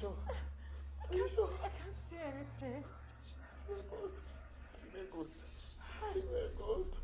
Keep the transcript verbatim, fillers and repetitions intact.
sure? I Are you can't sure? see, I can't see anything. Female ghost. Female ghost. Female ghost.